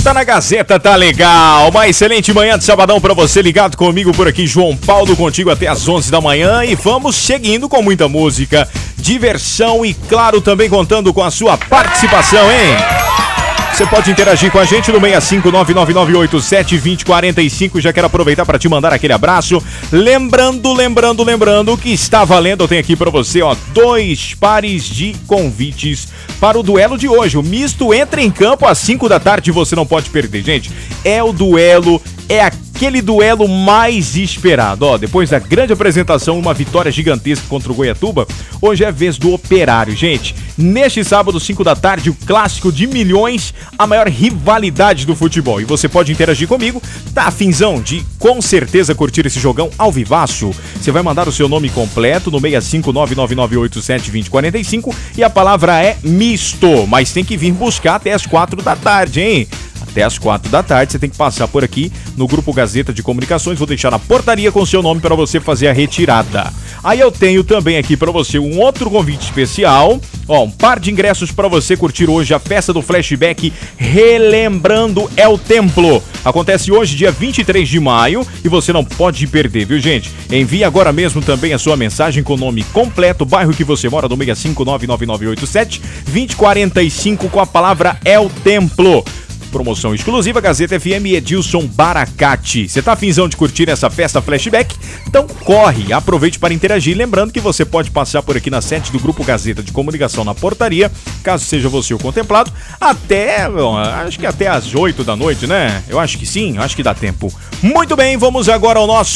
Tá na Gazeta, tá legal. Uma excelente manhã de sabadão pra você, ligado comigo por aqui, João Paulo, contigo até às 11 da manhã. E vamos seguindo com muita música, diversão e, claro, também contando com a sua participação, hein? Você pode interagir com a gente no 65999872045. Já quero aproveitar para te mandar aquele abraço. Lembrando que está valendo, eu tenho aqui para você, ó, 2 pares de convites para o duelo de hoje. O misto entra em campo às 5 da tarde, você não pode perder, gente. É o duelo, é aquele duelo mais esperado. Ó, depois da grande apresentação, uma vitória gigantesca contra o Goiatuba, hoje é vez do Operário, gente. Neste sábado, 5 da tarde, o clássico de milhões, a maior rivalidade do futebol. E você pode interagir comigo, tá afinzão de com certeza curtir esse jogão ao vivaço? Você vai mandar o seu nome completo no 65999872045 e a palavra é misto, mas tem que vir buscar até as 4 da tarde, hein? Até às 4 da tarde, você tem que passar por aqui no Grupo Gazeta de Comunicações. Vou deixar na portaria com o seu nome para você fazer a retirada. Aí eu tenho também aqui para você um outro convite especial. Ó, um par de ingressos para você curtir hoje a festa do Flashback Relembrando El Templo. Acontece hoje, dia 23 de maio, e você não pode perder, viu, gente? Envie agora mesmo também a sua mensagem com o nome completo, bairro que você mora, no 65999872045 com a palavra El Templo. Promoção exclusiva Gazeta FM e Edilson Baracate. Você tá afinzão de curtir essa festa Flashback? Então corre, aproveite para interagir. Lembrando que você pode passar por aqui na sede do Grupo Gazeta de Comunicação na portaria, caso seja você o contemplado, acho que até às 8 da noite, né? Eu acho que sim, acho que dá tempo. Muito bem, vamos agora ao nosso...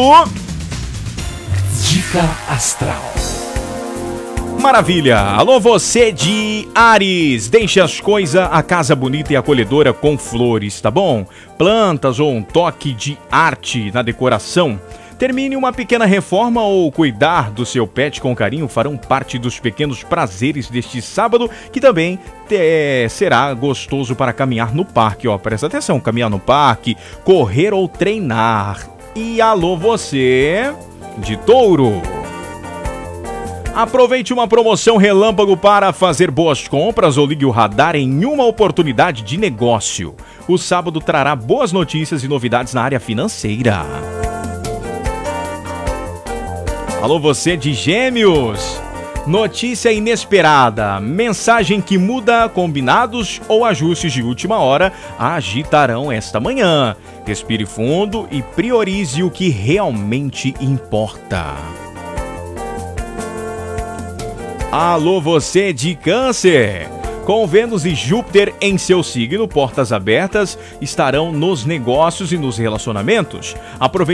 Dica Astral. Maravilha! Alô, você de Áries, deixe as coisas, a casa bonita e acolhedora com flores, tá bom? Plantas ou um toque de arte na decoração. Termine uma pequena reforma ou cuidar do seu pet com carinho farão parte dos pequenos prazeres deste sábado, que também será gostoso para caminhar no parque. Ó, presta atenção, caminhar no parque, correr ou treinar. E alô, você de Touro! Aproveite uma promoção relâmpago para fazer boas compras ou ligue o radar em uma oportunidade de negócio. O sábado trará boas notícias e novidades na área financeira. Alô, você de Gêmeos! Notícia inesperada, mensagem que muda, combinados ou ajustes de última hora agitarão esta manhã. Respire fundo e priorize o que realmente importa. Alô, você de Câncer! Com Vênus e Júpiter em seu signo, portas abertas estarão nos negócios e nos relacionamentos. Aproveite